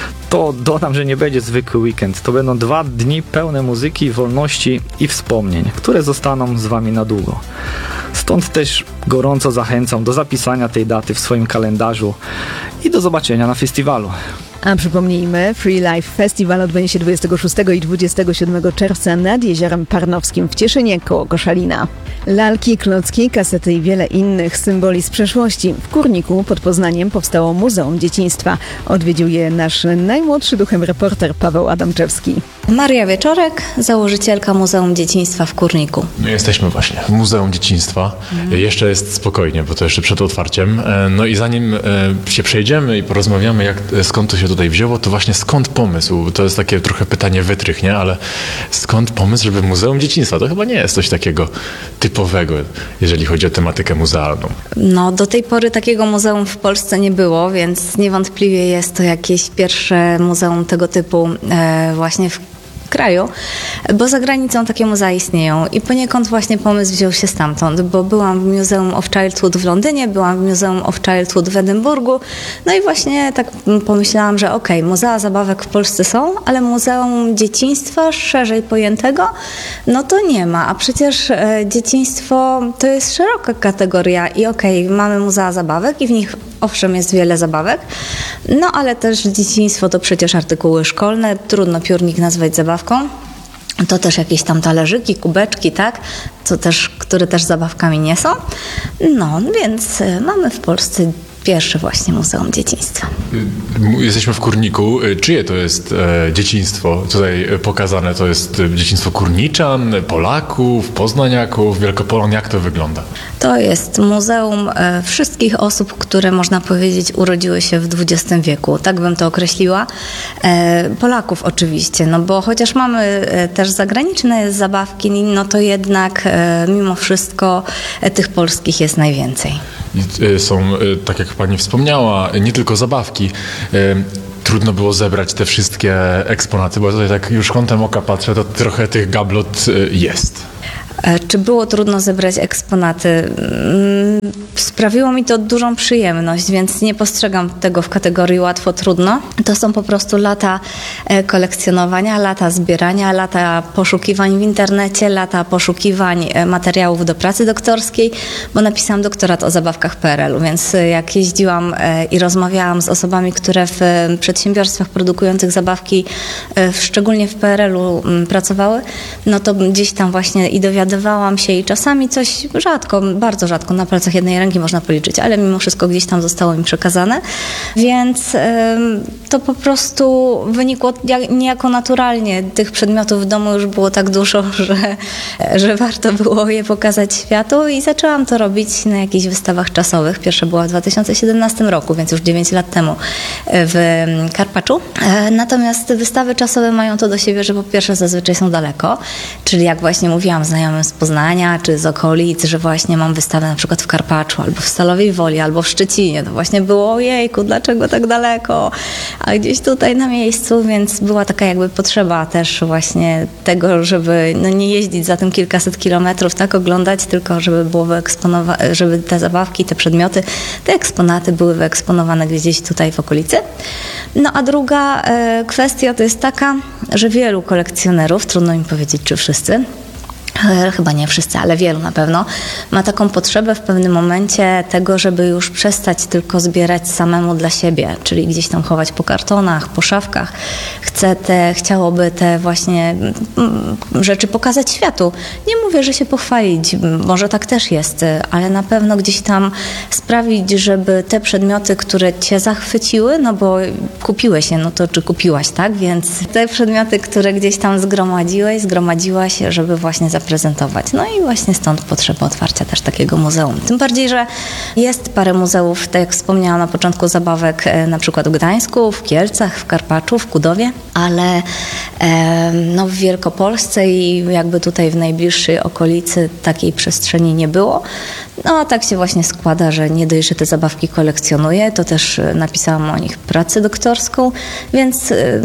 To dodam, że nie będzie zwykły weekend. To będą dwa dni pełne muzyki, wolności i wspomnień, które zostaną z Wami na długo. Stąd też gorąco zachęcam do zapisania tej daty w swoim kalendarzu i do zobaczenia na festiwalu. A przypomnijmy, Free Life Festival odbędzie się dwudziestego szóstego i dwudziestego siódmego czerwca nad Jeziorem Parnowskim w Cieszynie koło Koszalina. Lalki, klocki, kasety i wiele innych symboli z przeszłości. W Kurniku pod Poznaniem powstało Muzeum Dzieciństwa. Odwiedził je nasz najmłodszy duchem reporter Paweł Adamczewski. Maria Wieczorek, założycielka Muzeum Dzieciństwa w Kurniku. No jesteśmy właśnie w Muzeum Dzieciństwa. Mhm. Jeszcze jest spokojnie, bo to jeszcze przed otwarciem. No i zanim się przejdziemy i porozmawiamy, jak, skąd to się tutaj wzięło, to właśnie skąd pomysł? To jest takie trochę pytanie wytrych, nie? Ale skąd pomysł, żeby Muzeum Dzieciństwa? To chyba nie jest coś takiego typowego, jeżeli chodzi o tematykę muzealną. No, do tej pory takiego muzeum w Polsce nie było, więc niewątpliwie jest to jakieś pierwsze muzeum tego typu e, właśnie w kraju, bo za granicą takie muzea istnieją i poniekąd właśnie pomysł wziął się stamtąd, bo byłam w Museum of Childhood w Londynie, byłam w Museum of Childhood w Edynburgu, no i właśnie tak pomyślałam, że okej, okay, muzea zabawek w Polsce są, ale Muzeum Dzieciństwa szerzej pojętego, no to nie ma, a przecież e, dzieciństwo to jest szeroka kategoria i okej, okay, mamy muzea zabawek i w nich owszem jest wiele zabawek, no ale też dzieciństwo to przecież artykuły szkolne, trudno piórnik nazwać zabawką. To też jakieś tam talerzyki, kubeczki, tak? Co też, które też zabawkami nie są. No, więc mamy w Polsce pierwsze właśnie Muzeum Dzieciństwa. Jesteśmy w Kurniku. Czyje to jest e, dzieciństwo tutaj pokazane? To jest dzieciństwo Kurniczan, Polaków, Poznaniaków, Wielkopolan. Jak to wygląda? To jest muzeum e, wszystkich osób, które można powiedzieć urodziły się w dwudziestym wieku. Tak bym to określiła. E, Polaków oczywiście, no bo chociaż mamy e, też zagraniczne zabawki, no to jednak e, mimo wszystko e, tych polskich jest najwięcej. I, e, są, e, tak jak pani wspomniała, nie tylko zabawki. E, Trudno było zebrać te wszystkie eksponaty, bo tutaj tak już kątem oka patrzę, to trochę tych gablot e, jest. Czy było trudno zebrać eksponaty? Sprawiło mi to dużą przyjemność, więc nie postrzegam tego w kategorii łatwo-trudno. To są po prostu lata kolekcjonowania, lata zbierania, lata poszukiwań w internecie, lata poszukiwań materiałów do pracy doktorskiej, bo napisałam doktorat o zabawkach w P R L u, więc jak jeździłam i rozmawiałam z osobami, które w przedsiębiorstwach produkujących zabawki, szczególnie w P R L u pracowały, no to gdzieś tam właśnie i dowiadywałam się i czasami coś rzadko, bardzo rzadko, na palcach jednej ręki można policzyć, ale mimo wszystko gdzieś tam zostało mi przekazane, więc ym, to po prostu wynikło jak, niejako naturalnie. Tych przedmiotów w domu już było tak dużo, że, że warto było je pokazać światu i zaczęłam to robić na jakichś wystawach czasowych. Pierwsza była w dwa tysiące siedemnastym roku, więc już dziewięć lat temu w Karpaczu. Natomiast wystawy czasowe mają to do siebie, że po pierwsze zazwyczaj są daleko, czyli jak właśnie mówiłam znajomym z Poznania czy z okolic, że właśnie mam wystawę na przykład w Karpaczu albo w Stalowej Woli, albo w Szczecinie. To właśnie było ojejku, dlaczego tak daleko? A gdzieś tutaj na miejscu, więc była taka jakby potrzeba też właśnie tego, żeby no nie jeździć za tym kilkaset kilometrów, tak oglądać, tylko żeby było wyeksponowane, żeby te zabawki, te przedmioty, te eksponaty były wyeksponowane gdzieś tutaj w okolicy. No a druga e, kwestia to jest taka, że wielu kolekcjonerów, trudno mi powiedzieć czy wszyscy, chyba nie wszyscy, ale wielu na pewno, ma taką potrzebę w pewnym momencie tego, żeby już przestać tylko zbierać samemu dla siebie, czyli gdzieś tam chować po kartonach, po szafkach. Chce te, chciałoby te właśnie rzeczy pokazać światu. Nie mówię, że się pochwalić, może tak też jest, ale na pewno gdzieś tam sprawić, żeby te przedmioty, które cię zachwyciły, no bo kupiłeś je, no to czy kupiłaś, tak? Więc te przedmioty, które gdzieś tam zgromadziłeś, zgromadziłaś, żeby właśnie zaprezentować. No i właśnie stąd potrzeba otwarcia też takiego muzeum. Tym bardziej, że jest parę muzeów, tak jak wspomniałam na początku, zabawek na przykład w Gdańsku, w Kielcach, w Karpaczu, w Kudowie, ale e, no w Wielkopolsce i jakby tutaj w najbliższej okolicy takiej przestrzeni nie było. No a tak się właśnie składa, że nie dość, że te zabawki kolekcjonuję, to też napisałam o nich pracę doktorską, więc e,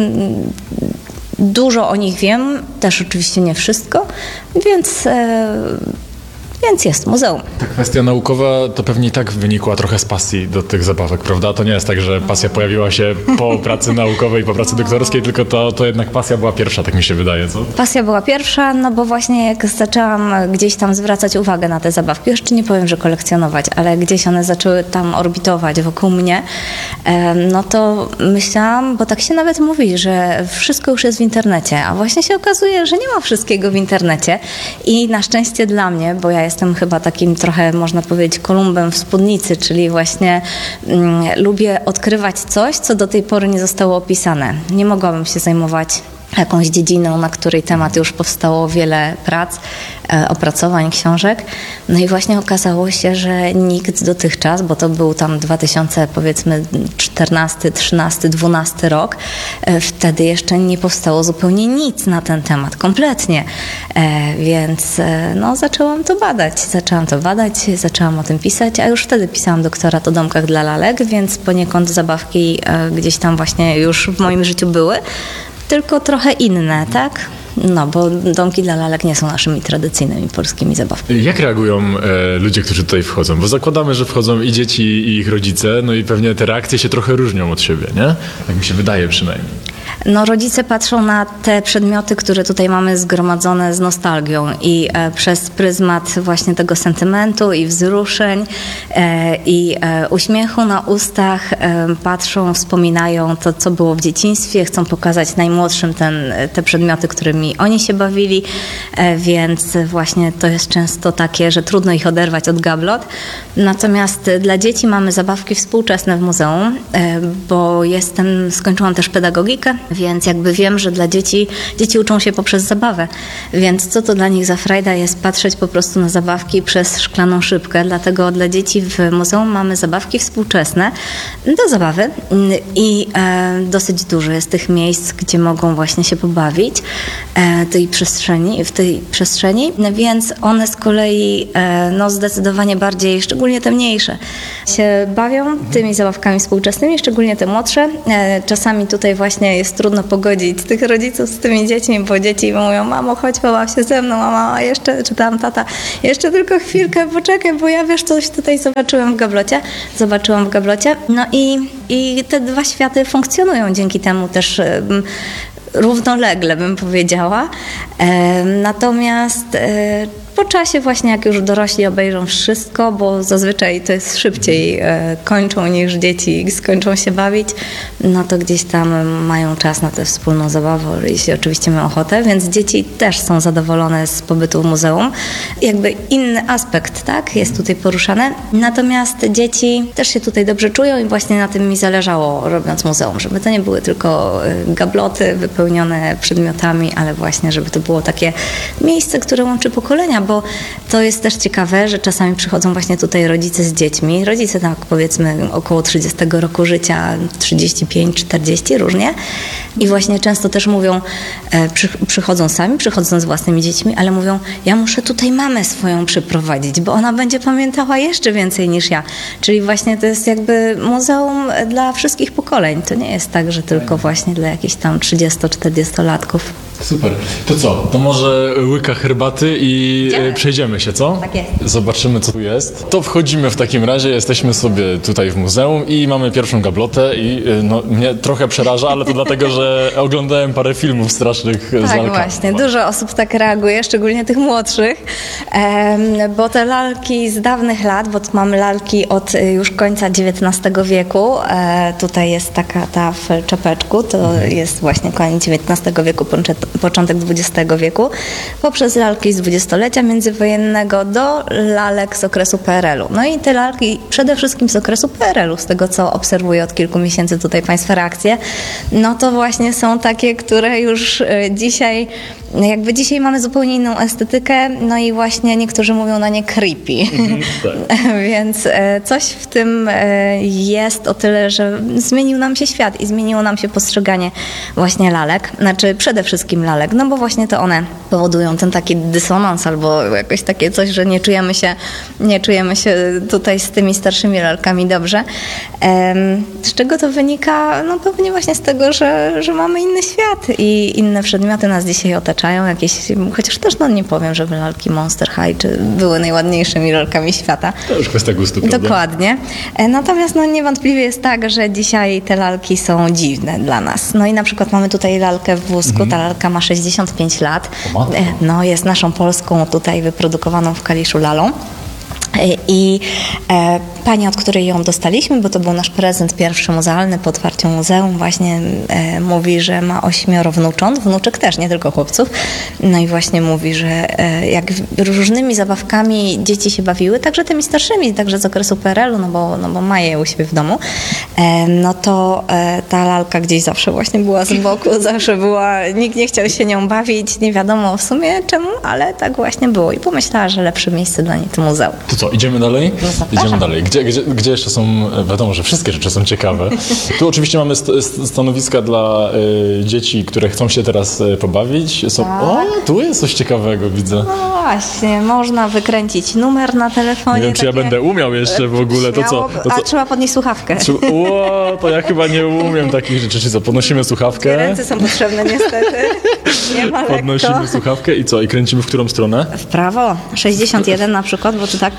dużo o nich wiem, też oczywiście nie wszystko, więc, e, więc jest muzeum. Ta kwestia naukowa to pewnie i tak wynikła trochę z pasji do tych zabawek, prawda? To nie jest tak, że pasja pojawiła się po pracy naukowej, po pracy doktorskiej, tylko to, to jednak pasja była pierwsza, tak mi się wydaje, co? Pasja była pierwsza, no bo właśnie jak zaczęłam gdzieś tam zwracać uwagę na te zabawki, jeszcze nie powiem, że kolekcjonować, ale gdzieś one zaczęły tam orbitować wokół mnie, no to myślałam, bo tak się nawet mówi, że wszystko już jest w internecie, a właśnie się okazuje, że nie ma wszystkiego w internecie i na szczęście dla mnie, bo ja jestem chyba takim trochę, można powiedzieć, Kolumbem w spódnicy, czyli właśnie mm, lubię odkrywać coś, co do tej pory nie zostało opisane. Nie mogłabym się zajmować jakąś dziedziną, na której temat już powstało wiele prac, e, opracowań, książek. No i właśnie okazało się, że nikt dotychczas, bo to był tam dwa tysiące powiedzmy czternasty, trzynasty, dwunasty rok, e, wtedy jeszcze nie powstało zupełnie nic na ten temat, kompletnie. E, więc e, no zaczęłam to badać, zaczęłam to badać, zaczęłam o tym pisać, a już wtedy pisałam doktorat o domkach dla lalek, więc poniekąd zabawki e, gdzieś tam właśnie już w moim życiu były. Tylko trochę inne, tak? No, bo domki dla lalek nie są naszymi tradycyjnymi polskimi zabawkami. Jak reagują e, ludzie, którzy tutaj wchodzą? Bo zakładamy, że wchodzą i dzieci, i ich rodzice, no i pewnie te reakcje się trochę różnią od siebie, nie? Tak mi się wydaje przynajmniej. no rodzice patrzą na te przedmioty, które tutaj mamy zgromadzone z nostalgią i e, przez pryzmat właśnie tego sentymentu i wzruszeń e, i e, uśmiechu na ustach e, patrzą, wspominają to, co było w dzieciństwie, chcą pokazać najmłodszym ten, te przedmioty, którymi oni się bawili, e, więc właśnie to jest często takie, że trudno ich oderwać od gablot. Natomiast dla dzieci mamy zabawki współczesne w muzeum, e, bo jestem, skończyłam też pedagogikę, więc jakby wiem, że dla dzieci, dzieci uczą się poprzez zabawę, więc co to dla nich za frajda jest patrzeć po prostu na zabawki przez szklaną szybkę, dlatego dla dzieci w muzeum mamy zabawki współczesne do zabawy i e, dosyć dużo jest tych miejsc, gdzie mogą właśnie się pobawić e, tej przestrzeni, w tej przestrzeni, więc one z kolei e, no zdecydowanie bardziej, szczególnie te mniejsze, się bawią tymi zabawkami współczesnymi, szczególnie te młodsze. E, czasami tutaj właśnie jest trudno pogodzić tych rodziców z tymi dziećmi, bo dzieci mówią: mamo, chodź, pobaw się ze mną, mama, jeszcze, czy tam tata, jeszcze tylko chwilkę, poczekaj, bo ja wiesz, coś tutaj zobaczyłam w gablocie, zobaczyłam w gablocie. No i, i te dwa światy funkcjonują dzięki temu też um, równolegle, bym powiedziała. E, natomiast e, po czasie właśnie, jak już dorośli obejrzą wszystko, bo zazwyczaj to jest szybciej e, kończą niż dzieci skończą się bawić, no to gdzieś tam mają czas na tę wspólną zabawę, jeśli oczywiście mają ochotę, więc dzieci też są zadowolone z pobytu w muzeum. Jakby inny aspekt, tak, jest tutaj poruszany. Natomiast dzieci też się tutaj dobrze czują i właśnie na tym mi zależało, robiąc muzeum, żeby to nie były tylko gabloty wypełnione przedmiotami, ale właśnie, żeby to było takie miejsce, które łączy pokolenia, bo to jest też ciekawe, że czasami przychodzą właśnie tutaj rodzice z dziećmi. Rodzice tak powiedzmy około trzydziestego roku życia, trzydzieści pięć czterdzieści, różnie. I właśnie często też mówią, e, przy, przychodzą sami, przychodzą z własnymi dziećmi, ale mówią: ja muszę tutaj mamę swoją przyprowadzić, bo ona będzie pamiętała jeszcze więcej niż ja. Czyli właśnie to jest jakby muzeum dla wszystkich pokoleń. To nie jest tak, że tylko właśnie dla jakichś tam trzydziesto-czterdziestolatków. Super. To co? To może łyka herbaty i Idziemy. przejdziemy się, co? Tak jest. Zobaczymy, co tu jest. To wchodzimy w takim razie, jesteśmy sobie tutaj w muzeum i mamy pierwszą gablotę i no, mnie trochę przeraża, ale to dlatego, że oglądałem parę filmów strasznych z lalkami. Tak, właśnie. Dużo osób tak reaguje, szczególnie tych młodszych, em, bo te lalki z dawnych lat, bo tu mamy lalki od już końca dziewiętnastego wieku. E, tutaj jest taka ta w czapeczku, to mhm. jest właśnie koniec dziewiętnastego wieku, początek dwudziestego wieku, poprzez lalki z dwudziestolecia międzywojennego do lalek z okresu P R L u. No i te lalki przede wszystkim z okresu P R L u, z tego co obserwuję od kilku miesięcy tutaj Państwa reakcje, no to właśnie są takie, które już dzisiaj, jakby dzisiaj mamy zupełnie inną estetykę, no i właśnie niektórzy mówią na nie creepy. Mhm, tak. Więc coś w tym jest o tyle, że zmienił nam się świat i zmieniło nam się postrzeganie właśnie lalek, znaczy przede wszystkim lalek, no bo właśnie to one powodują ten taki dysonans albo jakoś takie coś, że nie czujemy się, nie czujemy się tutaj z tymi starszymi lalkami dobrze. Z czego to wynika? No pewnie właśnie z tego, że, że mamy inny świat i inne przedmioty nas dzisiaj otaczają, jakieś, chociaż też no nie powiem, żeby lalki Monster High czy były najładniejszymi lalkami świata. To już kwestia gustu, prawda? Dokładnie. Natomiast no niewątpliwie jest tak, że dzisiaj te lalki są dziwne dla nas. No i na przykład mamy tutaj lalkę w wózku, mhm. ta lalka ma sześćdziesiąt pięć lat. No, jest naszą polską tutaj wyprodukowaną w Kaliszu lalą. I e, pani, od której ją dostaliśmy, bo to był nasz prezent pierwszy muzealny po otwarciu muzeum, właśnie e, mówi, że ma ośmioro wnucząt, wnuczek też, nie tylko chłopców. No i właśnie mówi, że e, jak różnymi zabawkami dzieci się bawiły, także tymi starszymi, także z okresu P R L u, no bo, no bo ma je u siebie w domu, e, no to e, ta lalka gdzieś zawsze właśnie była z boku, zawsze była, nikt nie chciał się nią bawić, nie wiadomo w sumie czemu, ale tak właśnie było i pomyślała, że lepsze miejsce dla niej to muzeum. To co, idziemy dalej? Idziemy dalej. Gdzie, gdzie, gdzie jeszcze są, wiadomo, że wszystkie rzeczy są ciekawe. Tu oczywiście mamy st- stanowiska dla y, dzieci, które chcą się teraz y, pobawić. Są, tak. O, tu jest coś ciekawego, widzę. No właśnie, można wykręcić numer na telefonie. Nie wiem, czy ja będę umiał jeszcze w ogóle, to co? To co? A trzeba podnieść słuchawkę. Trzeba, o, to ja chyba nie umiem takich rzeczy. Czy co, podnosimy słuchawkę? Ręce są potrzebne niestety. Nie ma lekko. Podnosimy słuchawkę i co? I kręcimy w którą stronę? W prawo. sześćdziesiąt jeden na przykład, bo to tak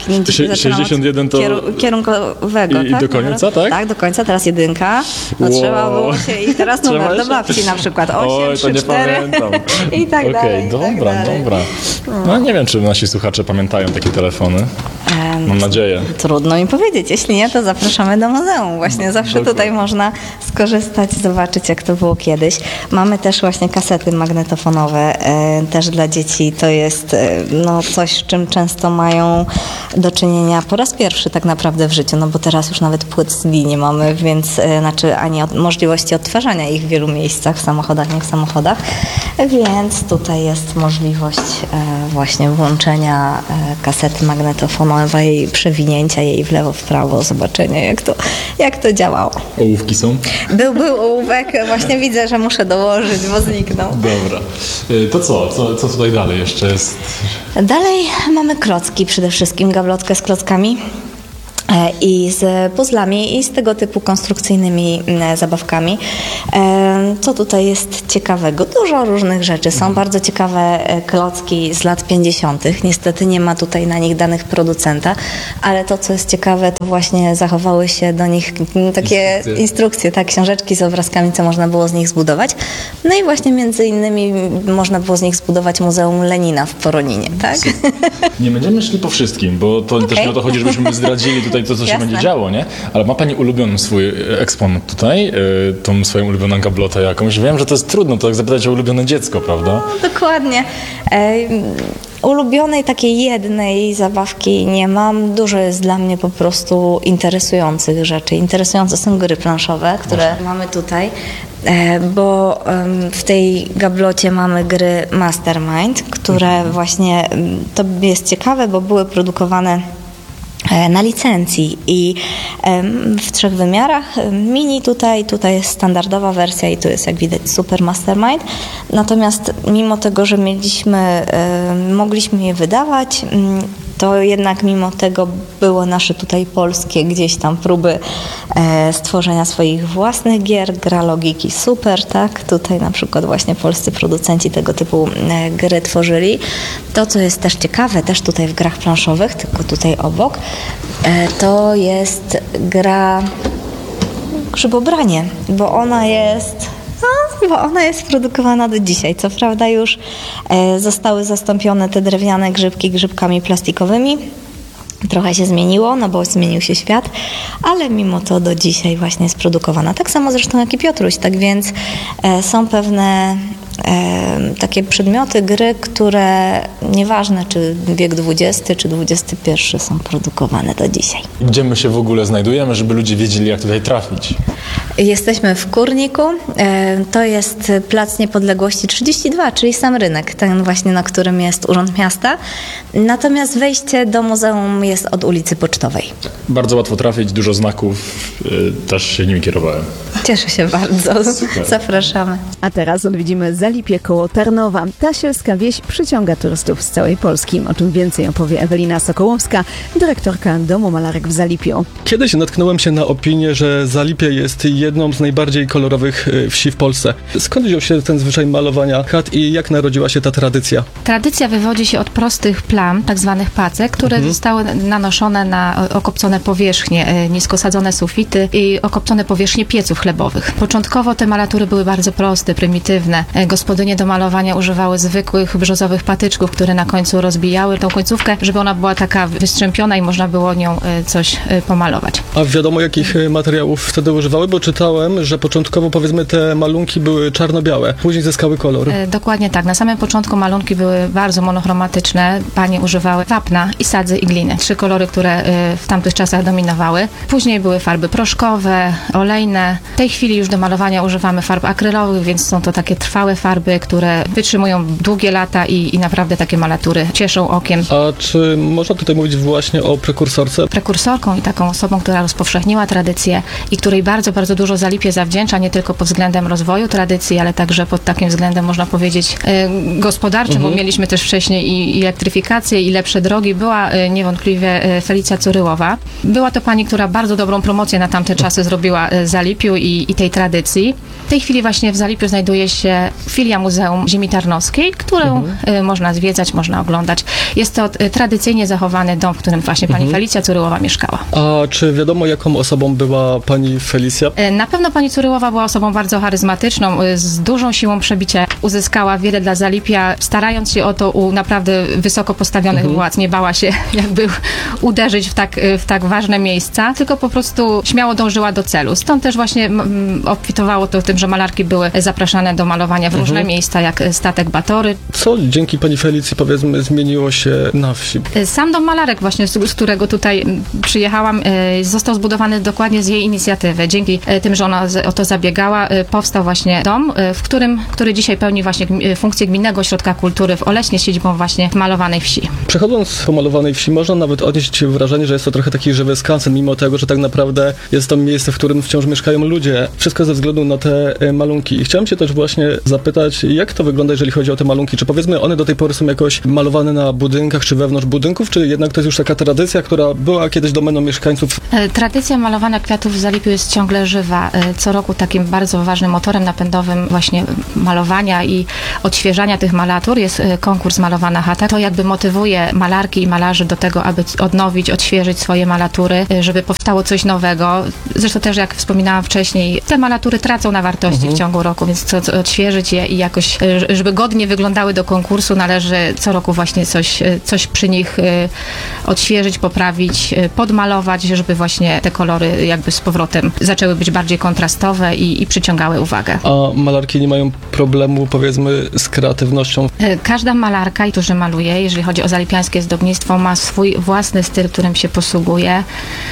Zaczynam od sześćdziesiąt jeden to... Kieru- kierunkowego, I, tak? i do końca, tak? Tak, do końca, teraz jedynka. No Wow. trzeba było się i teraz Trzeba numer do się- babci na przykład. Oj, osiem, to trzy, nie cztery pamiętam. i tak Okej, dalej. i tak dobra, dalej. dobra. No nie wiem, czy nasi słuchacze pamiętają takie telefony. Em, Mam nadzieję. Trudno mi powiedzieć. Jeśli nie, to zapraszamy do muzeum. Właśnie zawsze Dokładnie. tutaj można skorzystać, zobaczyć, jak to było kiedyś. Mamy też właśnie kasety magnetofonowe, e, też dla dzieci. To jest e, no, coś, z czym często mają do czynienia po raz pierwszy tak naprawdę w życiu, no bo teraz już nawet płyt C D nie mamy, więc e, znaczy ani od, możliwości odtwarzania ich w wielu miejscach, w samochodach, nie w samochodach, więc tutaj jest możliwość e, właśnie włączenia e, kasety magnetofonowej, przewinięcia jej w lewo, w prawo, zobaczenia jak to, jak to działało. Ołówki są? Był, był ołówek, właśnie widzę, że muszę dołożyć, bo zniknął. Dobra. Y, To co? co? Co tutaj dalej jeszcze jest? Dalej mamy klocki, przede wszystkim gablotkę z klockami e, i z puzzlami i z tego typu konstrukcyjnymi m, zabawkami. E, Co tutaj jest ciekawego? Dużo różnych rzeczy. Są bardzo ciekawe e, klocki z lat pięćdziesiątych. Niestety nie ma tutaj na nich danych producenta, ale to, co jest ciekawe, to właśnie zachowały się do nich m, takie Instrukcje. instrukcje, tak, książeczki z obrazkami, co można było z nich zbudować. No i właśnie między innymi można było z nich zbudować Muzeum Lenina w Poroninie, tak? Nie będziemy szli po wszystkim, bo to też nie o to chodzi, żebyśmy zdradzili tutaj to, co się Jasne. będzie działo, nie? Ale ma Pani ulubiony swój e, eksponat tutaj, e, tą swoją ulubioną gablotę jakąś. Wiem, że to jest trudno, to jak zapytać o ulubione dziecko, prawda? Dokładnie. E, ulubionej takiej jednej zabawki nie mam. Dużo jest dla mnie po prostu interesujących rzeczy. Interesujące są gry planszowe, które mamy tutaj, e, bo em, w tej gablocie mamy gry Mastermind, które właśnie, em, to jest ciekawe, bo były produkowane e, na licencji i em, w trzech wymiarach. Mini tutaj, tutaj jest standardowa wersja i tu jest jak widać Super Mastermind. Natomiast mimo tego, że mieliśmy, em, mogliśmy je wydawać, mm, to jednak mimo tego były nasze tutaj polskie gdzieś tam próby e, stworzenia swoich własnych gier, gra logiki super, tak? Tutaj na przykład właśnie polscy producenci tego typu e, gry tworzyli. To, co jest też ciekawe, też tutaj w grach planszowych, tylko tutaj obok, e, to jest gra Grzybobranie, bo ona jest... No, bo ona jest produkowana do dzisiaj. Co prawda już e, zostały zastąpione te drewniane grzybki grzybkami plastikowymi. Trochę się zmieniło, no bo zmienił się świat, ale mimo to do dzisiaj właśnie jest produkowana. Tak samo zresztą jak i Piotruś, tak więc e, są pewne e, takie przedmioty, gry, które nieważne czy wiek dwudziesty czy dwudziesty pierwszy są produkowane do dzisiaj. Gdzie my się w ogóle znajdujemy, żeby ludzie wiedzieli, jak tutaj trafić? Jesteśmy w Kurniku. E, To jest Plac Niepodległości trzydzieści dwa, czyli sam rynek, ten właśnie, na którym jest Urząd Miasta. Natomiast wejście do muzeum jest od ulicy Pocztowej. Bardzo łatwo trafić, dużo znaków, y, też się nimi kierowałem. Cieszę się bardzo. Super. Zapraszamy. A teraz odwiedzimy Zalipie koło Tarnowa. Ta sielska wieś przyciąga turystów z całej Polski. O czym więcej opowie Ewelina Sokołowska, dyrektorka Domu Malarek w Zalipiu. Kiedyś natknąłem się na opinię, że Zalipie jest jedną z najbardziej kolorowych y, wsi w Polsce. Skąd wziął się ten zwyczaj malowania chat i jak narodziła się ta tradycja? Tradycja wywodzi się od prostych plam, tak zwanych pacek, które Mhm. zostały nanoszone na okopcone powierzchnie, e, nisko sadzone sufity i okopcone powierzchnie pieców chlebowych. Początkowo te malatury były bardzo proste, prymitywne. E, Gospodynie do malowania używały zwykłych brzozowych patyczków, które na końcu rozbijały tą końcówkę, żeby ona była taka wystrzępiona i można było nią e, coś e, pomalować. A wiadomo, jakich y, materiałów wtedy używały? Bo czytałem, że początkowo powiedzmy te malunki były czarno-białe, później zyskały kolor. E, Dokładnie tak. Na samym początku malunki były bardzo monochromatyczne. Panie używały wapna i sadzy i gliny. Trzy kolory, które e, w tamtych czasach dominowały. Później były farby proszkowe, olejne. W tej chwili już do malowania używamy farb akrylowych, więc są to takie trwałe farby, które wytrzymują długie lata i, i naprawdę takie malatury cieszą okiem. A czy można tutaj mówić właśnie o prekursorce? Prekursorką i taką osobą, która rozpowszechniła tradycję i której bardzo, bardzo dużo Zalipie zawdzięcza, nie tylko pod względem rozwoju tradycji, ale także pod takim względem, można powiedzieć, e, gospodarczym, Mhm. bo mieliśmy też wcześniej i, i elektryfikację, i lepsze drogi, była e, niewątpliwie e, Felicja Curyłowa. Była to pani, która bardzo dobrą promocję na tamte czasy zrobiła e, Zalipiu i, i, i tej tradycji. W tej chwili właśnie w Zalipiu znajduje się filia Muzeum Ziemi Tarnowskiej, którą mhm. y, można zwiedzać, można oglądać. Jest to y, tradycyjnie zachowany dom, w którym właśnie pani mhm. Felicja Curyłowa mieszkała. A czy wiadomo, jaką osobą była pani Felicja? Y, na pewno pani Curyłowa była osobą bardzo charyzmatyczną, y, z dużą siłą przebicia. Uzyskała wiele dla Zalipia, starając się o to u naprawdę wysoko postawionych mhm. władz. Nie bała się jakby uderzyć w tak, w tak ważne miejsca, tylko po prostu śmiało dążyła do celu. Stąd też właśnie m, obfitowało to w tym, że malarki były zapraszane do malowania w różne mhm. miejsca, jak Statek Batory. Co dzięki pani Felicji, powiedzmy, zmieniło się na wsi? Sam dom malarek właśnie, z, z którego tutaj przyjechałam, został zbudowany dokładnie z jej inicjatywy. Dzięki tym, że ona o to zabiegała, powstał właśnie dom, w którym, który dzisiaj pełni właśnie funkcję Gminnego Ośrodka Kultury w Oleśnie, z siedzibą właśnie w malowanej wsi. Przechodząc po malowanej wsi, można nawet odnieść wrażenie, że jest to trochę taki żywy skansen, mimo tego, że tak naprawdę jest to miejsce, w którym wciąż mieszkają ludzie. Wszystko ze względu na te malunki. I chciałem się też właśnie zapytać, jak to wygląda, jeżeli chodzi o te malunki? Czy powiedzmy, one do tej pory są jakoś malowane na budynkach, czy wewnątrz budynków, czy jednak to jest już taka tradycja, która była kiedyś domeną mieszkańców? Tradycja malowania kwiatów w Zalipiu jest ciągle żywa. Co roku takim bardzo ważnym motorem napędowym właśnie malowania i odświeżania tych malatur jest konkurs Malowana Chata. To jakby motywuje malarki i malarzy do tego, aby odnowić, odświeżyć swoje malatury, żeby powstało coś nowego. Zresztą też, jak wspominałam wcześniej, te malatury tracą na wartości mhm. w ciągu roku, więc co, co odświeżyć je i jakoś, żeby godnie wyglądały do konkursu, należy co roku właśnie coś, coś przy nich odświeżyć, poprawić, podmalować, żeby właśnie te kolory jakby z powrotem zaczęły być bardziej kontrastowe i, i przyciągały uwagę. A malarki nie mają problemu, powiedzmy, z kreatywnością? Każda malarka, która maluje, jeżeli chodzi o zalipiańskie zdobnictwo, ma swój własny styl, którym się posługuje.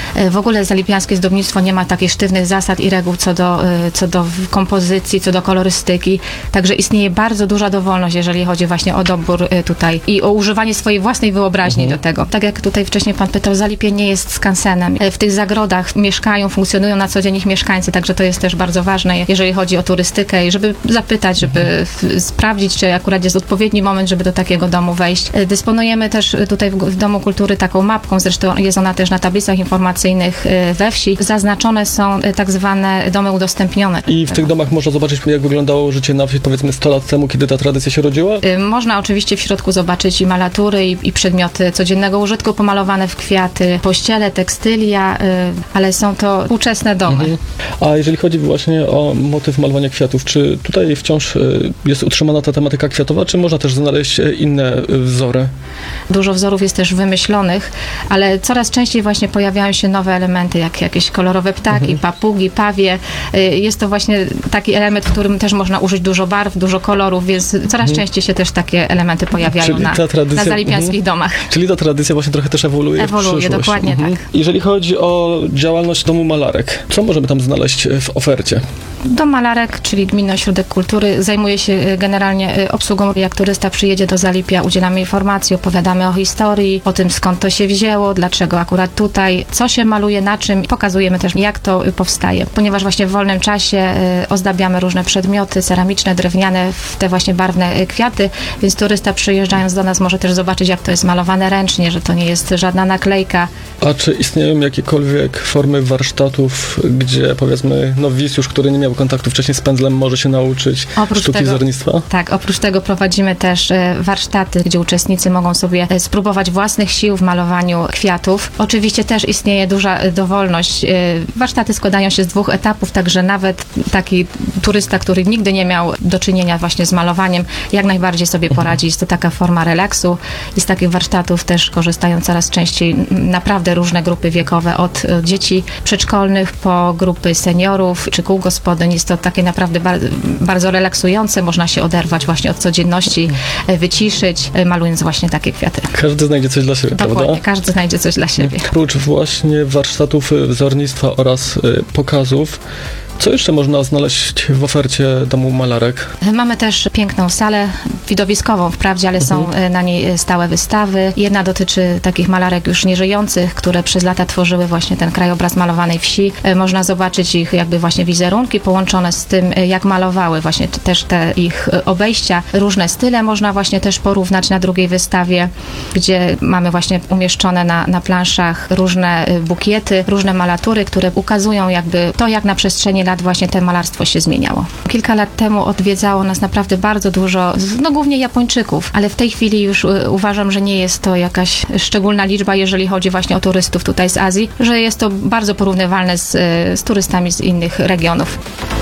W ogóle zalipiańskie zdobnictwo nie ma takich sztywnych zasad i reguł co do, co do kompozycji, co do kolorystyki. Także istnieje bardzo duża dowolność, jeżeli chodzi właśnie o dobór tutaj i o używanie swojej własnej wyobraźni mhm. do tego. Tak jak tutaj wcześniej pan pytał, Zalipie nie jest skansenem. W tych zagrodach mieszkają, funkcjonują na co dzień ich mieszkańcy, także to jest też bardzo ważne, jeżeli chodzi o turystykę i żeby zapytać, żeby mhm. sprawdzić, czy akurat jest odpowiedni moment, żeby do takiego domu wejść. Dysponujemy też tutaj w, w Domu Kultury taką mapką, zresztą jest ona też na tablicach informacyjnych we wsi. Zaznaczone są tak zwane domy udostępnione. I w tych domach można zobaczyć, jak wyglądało życie na wsi, powiedzmy sto lat temu, kiedy ta tradycja się rodziła? Można oczywiście w środku zobaczyć i malatury, i, i przedmioty codziennego użytku pomalowane w kwiaty, pościele, tekstylia, ale są to współczesne domy. Mhm. A jeżeli chodzi właśnie o motyw malowania kwiatów, czy tutaj wciąż jest utrzymana ta tematyka kwiatowa, czy można też znaleźć inne wzory? Dużo wzorów jest też wymyślonych, ale coraz częściej właśnie pojawiają się nowe elementy, jak jakieś kolorowe ptaki, mhm. papugi, pawie. Jest to właśnie taki element, w którym też można użyć dużo barw, dużo kolorów, więc coraz mhm. częściej się też takie elementy pojawiają na, tradycja, na zalipiańskich mhm. domach. Czyli ta tradycja właśnie trochę też ewoluuje Ewoluuje, dokładnie mhm. tak. Jeżeli chodzi o działalność Domu Malarek, co możemy tam znaleźć w ofercie? Dom Malarek, czyli Gminny Ośrodek Kultury, zajmuje się generalnie obsługą. Jak turysta przyjedzie do Zalipia, udzielamy informacji, opowiadamy o historii, o tym, skąd to się wzięło, dlaczego akurat tutaj, co się maluje, na czym. Pokazujemy też, jak to powstaje. Ponieważ właśnie w wolnym czasie ozdabiamy różne przedmioty ceramiczne, drewniane w te właśnie barwne kwiaty, więc turysta przyjeżdżając do nas może też zobaczyć, jak to jest malowane ręcznie, że to nie jest żadna naklejka. A czy istnieją jakiekolwiek formy warsztatów, gdzie powiedzmy nowicjusz, który nie miał kontaktu wcześniej z pędzlem, może się nauczyć oprócz sztuki tego, wzornictwa? Tak, oprócz tego prowadzimy też warsztaty, gdzie uczestnicy mogą sobie spróbować własnych sił w malowaniu kwiatów. Oczywiście też istnieje duża dowolność. Warsztaty składają się z dwóch etapów, także nawet taki turysta, który nigdy nie miał do czynienia właśnie z malowaniem, jak najbardziej sobie poradzi. Jest to taka forma relaksu i z takich warsztatów też korzystają coraz częściej naprawdę różne grupy wiekowe, od dzieci przedszkolnych po grupy seniorów czy kół gospodyń. Jest to takie naprawdę bardzo, bardzo relaksujące, można się oderwać właśnie od codzienności, wyciszyć, malując właśnie takie kwiaty. Każdy znajdzie coś dla siebie, Dokładnie, prawda? Każdy znajdzie coś dla siebie. Oprócz właśnie warsztatów wzornictwa oraz pokazów, co jeszcze można znaleźć w ofercie Domu Malarek? Mamy też piękną salę widowiskową, wprawdzie, ale mhm. są na niej stałe wystawy. Jedna dotyczy takich malarek już nieżyjących, które przez lata tworzyły właśnie ten krajobraz malowanej wsi. Można zobaczyć ich jakby właśnie wizerunki połączone z tym, jak malowały właśnie też te ich obejścia. Różne style można właśnie też porównać na drugiej wystawie, gdzie mamy właśnie umieszczone na, na planszach różne bukiety, różne malatury, które ukazują jakby to, jak na przestrzeni lat właśnie to malarstwo się zmieniało. Kilka lat temu odwiedzało nas naprawdę bardzo dużo, no głównie Japończyków, ale w tej chwili już uważam, że nie jest to jakaś szczególna liczba, jeżeli chodzi właśnie o turystów tutaj z Azji, że jest to bardzo porównywalne z, z turystami z innych regionów.